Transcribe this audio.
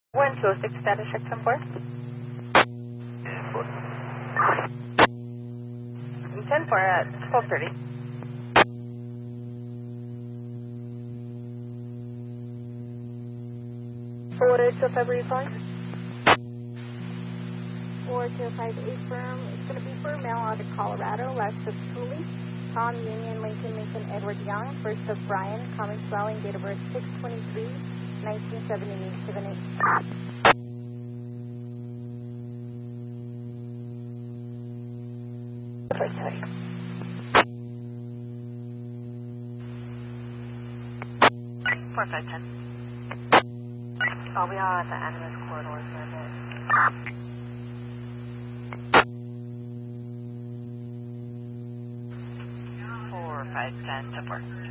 106 status check 10-4. 10-4 at 12:30. Forward to February 5. 4258 firm. It's going to be for mail out of Colorado. Last of Cooley, Tom, Union, Lincoln, Edward Young. First of Brian, common spelling, date of birth 6/23/1978. Sorry. 4510. I'll be on the Animus corridor for a bit. 4510 to 4.